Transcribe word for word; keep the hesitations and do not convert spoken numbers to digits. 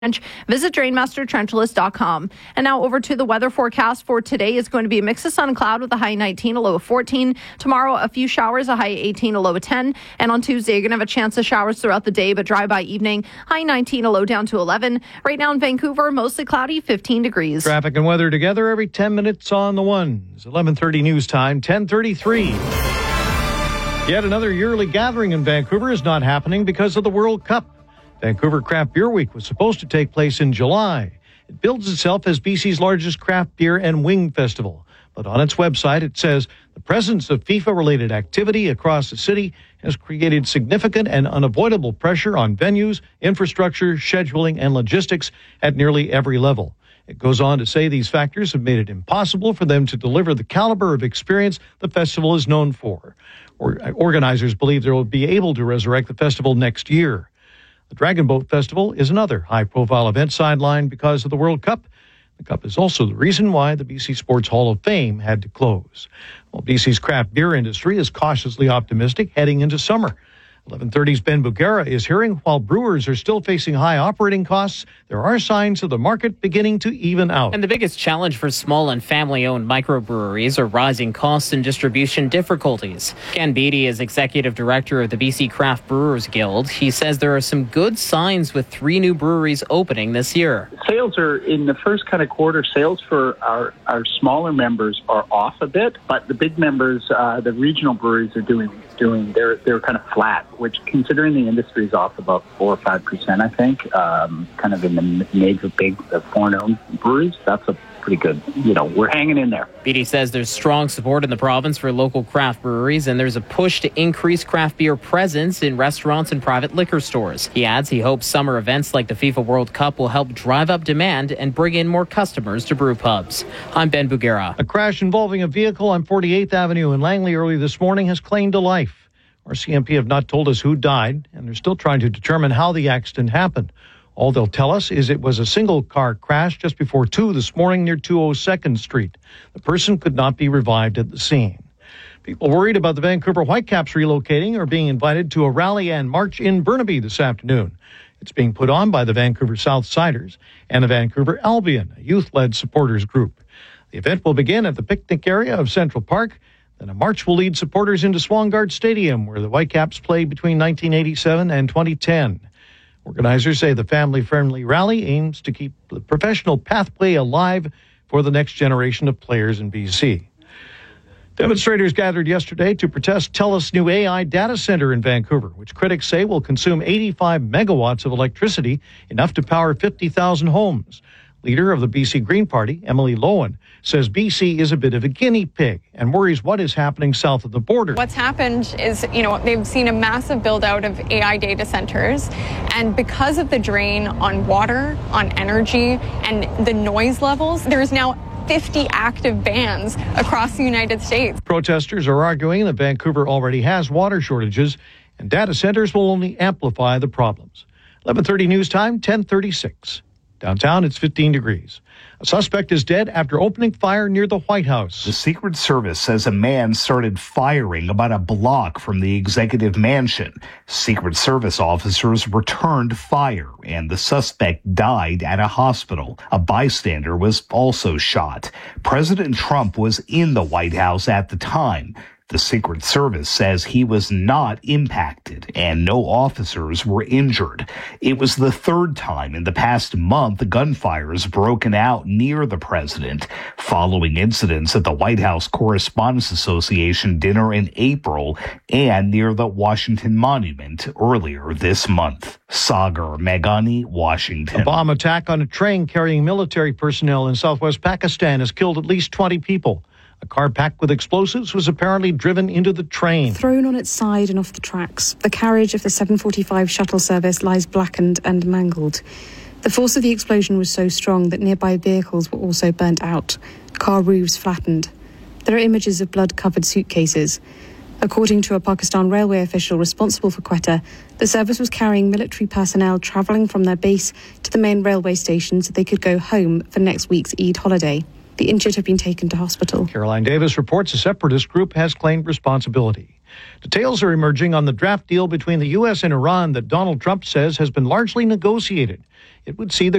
Visit drain master trenchless dot com. And now over to the weather forecast for today. Is going to be a mix of sun and cloud with a high nineteen, a low of fourteen. Tomorrow, a few showers, a high eighteen, a low of ten. And on Tuesday, you're going to have a chance of showers throughout the day, but dry by evening. High nineteen, a low down to eleven. Right now in Vancouver, mostly cloudy, fifteen degrees. Traffic and weather together every ten minutes on the ones. eleven thirty news time, ten thirty-three. Yet another yearly gathering in Vancouver is not happening because of the World Cup. Vancouver Craft Beer Week was supposed to take place in July. It bills itself as B C's largest craft beer and wing festival. But on its website, it says the presence of FIFA-related activity across the city has created significant and unavoidable pressure on venues, infrastructure, scheduling, and logistics at nearly every level. It goes on to say these factors have made it impossible for them to deliver the caliber of experience the festival is known for. Or, organizers believe they will be able to resurrect the festival next year. The Dragon Boat Festival is another high-profile event sidelined because of the World Cup. The Cup is also the reason why the B C Sports Hall of Fame had to close. Well, B C's craft beer industry is cautiously optimistic heading into summer. eleven thirty's Ben Bugera is hearing while brewers are still facing high operating costs, there are signs of the market beginning to even out. And the biggest challenge for small and family-owned microbreweries are rising costs and distribution difficulties. Ken Beattie is executive director of the B C Craft Brewers Guild. He says there are some good signs with three new breweries opening this year. Sales are in the first kind of quarter. Sales for our, our smaller members are off a bit, but the big members, uh, the regional breweries are doing doing they're they're kind of flat, which considering the industry is off about four or five percent, I think, um, kind of in the major big uh, foreign-owned breweries. That's a pretty good, you know, we're hanging in there. Beattie says there's strong support in the province for local craft breweries, and there's a push to increase craft beer presence in restaurants and private liquor stores. He adds he hopes summer events like the FIFA World Cup will help drive up demand and bring in more customers to brew pubs. I'm Ben Bugera. A crash involving a vehicle on forty-eighth Avenue in Langley early this morning has claimed a life. R C M P have not told us who died, and they're still trying to determine how the accident happened. All they'll tell us is it was a single-car crash just before two this morning near two oh second Street. The person could not be revived at the scene. People worried about the Vancouver Whitecaps relocating are being invited to a rally and march in Burnaby this afternoon. It's being put on by the Vancouver Southsiders and the Vancouver Albion, a youth-led supporters group. The event will begin at the picnic area of Central Park. Then a march will lead supporters into Swangard Stadium, where the Whitecaps played between nineteen eighty-seven and twenty ten. Organizers say the family-friendly rally aims to keep the professional pathway alive for the next generation of players in B C. Demonstrators gathered yesterday to protest TELUS' new A I data center in Vancouver, which critics say will consume eighty-five megawatts of electricity, enough to power fifty thousand homes. Leader of the B C Green Party, Emily Lowen, says B C is a bit of a guinea pig and worries what is happening south of the border. What's happened is, you know, they've seen a massive build out of A I data centers, and because of the drain on water, on energy, and the noise levels, there's now fifty active bans across the United States. Protesters are arguing that Vancouver already has water shortages and data centers will only amplify the problems. eleven thirty news time, ten thirty-six. Downtown, it's fifteen degrees. A suspect is dead after opening fire near the White House. The Secret Service says a man started firing about a block from the executive mansion. Secret Service officers returned fire, and the suspect died at a hospital. A bystander was also shot. President Trump was in the White House at the time. The Secret Service says he was not impacted and no officers were injured. It was the third time in the past month gunfire has broken out near the president, following incidents at the White House Correspondents Association dinner in April and near the Washington Monument earlier this month. Sagar Meghani, Washington. A bomb attack on a train carrying military personnel in southwest Pakistan has killed at least twenty people. A car packed with explosives was apparently driven into the train. Thrown on its side and off the tracks, the carriage of the seven forty-five shuttle service lies blackened and mangled. The force of the explosion was so strong that nearby vehicles were also burnt out. Car roofs flattened. There are images of blood-covered suitcases. According to a Pakistan railway official responsible for Quetta, the service was carrying military personnel travelling from their base to the main railway station so they could go home for next week's Eid holiday. The injured have been taken to hospital. Caroline Davis reports a separatist group has claimed responsibility. Details are emerging on the draft deal between the U S and Iran that Donald Trump says has been largely negotiated. It would see the